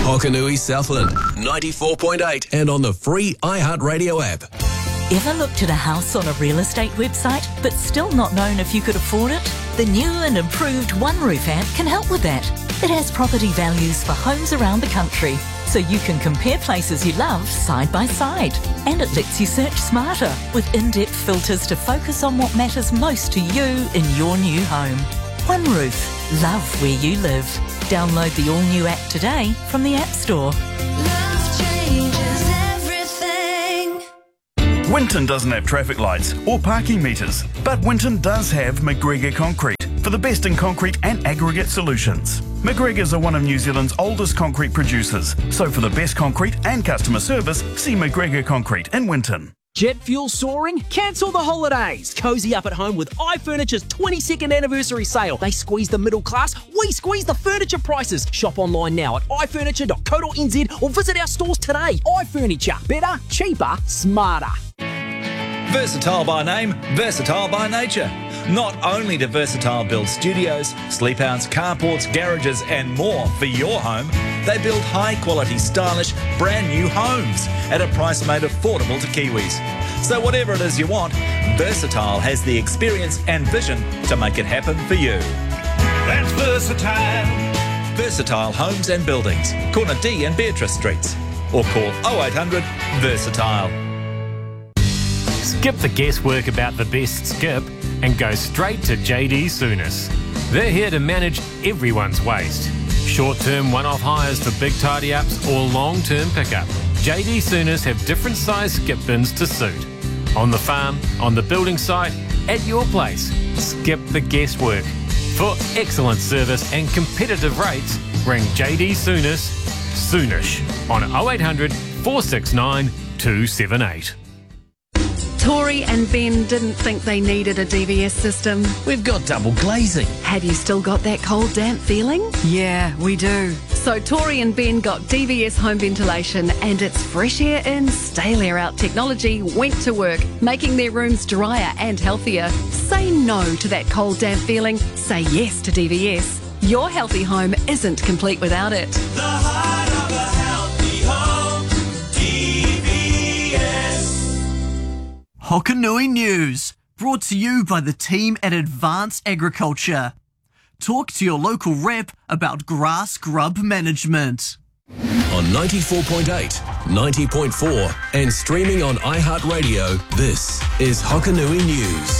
Hokanui Southland, 94.8 and on the free iHeartRadio app. Ever looked at a house on a real estate website but still not known if you could afford it? The new and improved OneRoof app can help with that. It has property values for homes around the country, so you can compare places you love side by side. And it lets you search smarter with in-depth filters to focus on what matters most to you in your new home. OneRoof. Love where you live. Download the all-new app today from the App Store. Love changes everything. Winton doesn't have traffic lights or parking meters, but Winton does have McGregor Concrete for the best in concrete and aggregate solutions. McGregor's are one of New Zealand's oldest concrete producers, so for the best concrete and customer service, see McGregor Concrete in Winton. Jet fuel soaring? Cancel the holidays. Cozy up at home with iFurniture's 22nd anniversary sale. They squeeze the middle class, we squeeze the furniture prices. Shop online now at ifurniture.co.nz or visit our stores today. iFurniture. Better, cheaper, smarter. Versatile by name, versatile by nature. Not only do Versatile build studios, sleepouts, carports, garages and more for your home, they build high-quality, stylish, brand-new homes at a price made affordable to Kiwis. So whatever it is you want, Versatile has the experience and vision to make it happen for you. That's Versatile. Versatile Homes and Buildings, corner D and Beatrice Streets. Or call 0800 Versatile. Skip the guesswork about the best skip and go straight to JD Souness. They're here to manage everyone's waste. Short-term one-off hires for big tidy-ups or long-term pickup. JD Souness have different size skip bins to suit. On the farm, on the building site, at your place. Skip the guesswork. For excellent service and competitive rates, ring JD Souness soonish on 0800 469 278. Tori and Ben didn't think they needed a DVS system. We've got double glazing. Have you still got that cold, damp feeling? Yeah, we do. So Tori and Ben got DVS home ventilation, and its fresh air in, stale air out technology went to work, making their rooms drier and healthier. Say no to that cold, damp feeling. Say yes to DVS. Your healthy home isn't complete without it. The heart of a healthy home. DVS. Hokanui News, brought to you by the team at Advanced Agriculture. Talk to your local rep about grass grub management. On 94.8, 90.4 and streaming on iHeartRadio, this is Hokanui News.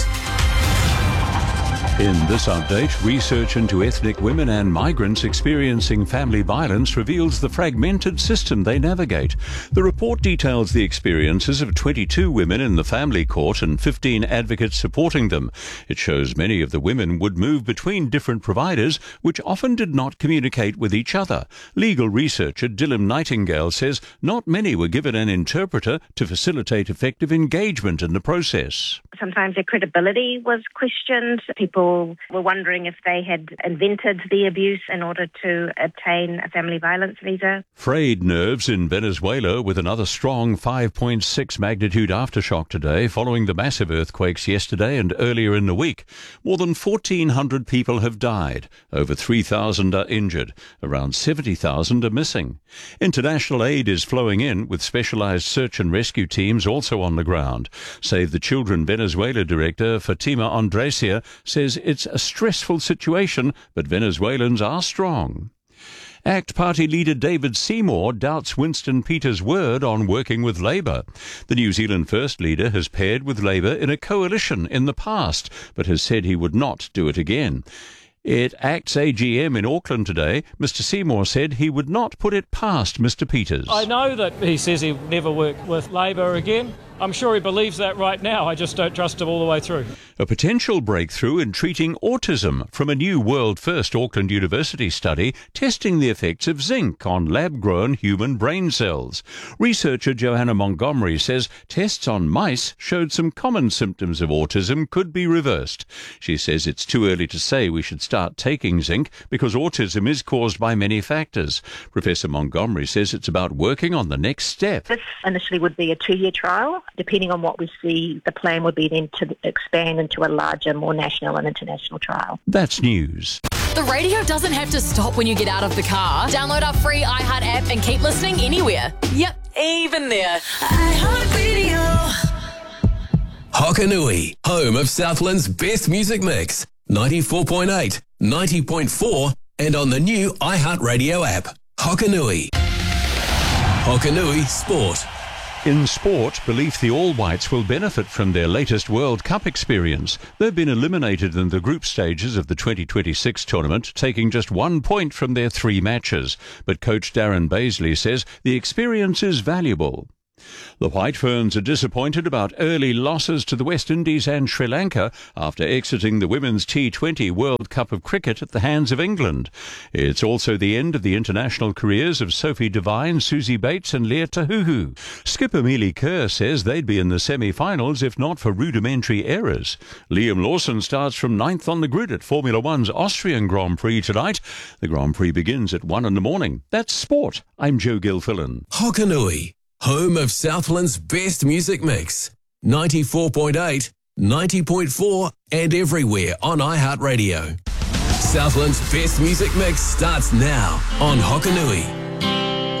In this update, research into ethnic women and migrants experiencing family violence reveals the fragmented system they navigate. The report details the experiences of 22 women in the family court and 15 advocates supporting them. It shows many of the women would move between different providers, which often did not communicate with each other. Legal researcher Dylan Nightingale says not many were given an interpreter to facilitate effective engagement in the process. Sometimes their credibility was questioned. People were wondering if they had invented the abuse in order to obtain a family violence visa. Frayed nerves in Venezuela with another strong 5.6 magnitude aftershock today following the massive earthquakes yesterday and earlier in the week. More than 1,400 people have died. Over 3,000 are injured. Around 70,000 are missing. International aid is flowing in with specialised search and rescue teams also on the ground. Save the Children Venezuela director Fatima Andresia says it's a stressful situation, but Venezuelans are strong. ACT Party leader David Seymour doubts Winston Peters' word on working with Labour. The New Zealand First leader has paired with Labour in a coalition in the past, but has said he would not do it again. At ACT's AGM in Auckland today, Mr Seymour said he would not put it past Mr Peters. I know that he says he'll never work with Labour again. I'm sure he believes that right now. I just don't trust him all the way through. A potential breakthrough in treating autism from a new world-first Auckland University study testing the effects of zinc on lab-grown human brain cells. Researcher Johanna Montgomery says tests on mice showed some common symptoms of autism could be reversed. She says it's too early to say we should start taking zinc because autism is caused by many factors. Professor Montgomery says it's about working on the next step. This initially would be a 2-year trial. Depending on what we see, the plan would be then to expand into a larger, more national and international trial. That's news. The radio doesn't have to stop when you get out of the car. Download our free iHeart app and keep listening anywhere. Yep, even there. iHeartRadio. Hokanui, home of Southland's best music mix. 94.8, 90.4 and on the new iHeartRadio app. Hokanui. Hokanui Sport. In sport, belief the All Whites will benefit from their latest World Cup experience. They've been eliminated in the group stages of the 2026 tournament, taking just 1 point from their 3 matches. But coach Darren Baisley says the experience is valuable. The White Ferns are disappointed about early losses to the West Indies and Sri Lanka after exiting the Women's T20 World Cup of Cricket at the hands of England. It's also the end of the international careers of Sophie Devine, Susie Bates and Leah Tahuhu. Skipper Mealy Kerr says they'd be in the semi-finals if not for rudimentary errors. Liam Lawson starts from 9th on the grid at Formula One's Austrian Grand Prix tonight. The Grand Prix begins at 1 in the morning. That's sport. I'm Joe Gilfillan. Hokanui, home of Southland's best music mix. 94.8, 90.4 and everywhere on iHeartRadio. Southland's best music mix starts now on Hokanui.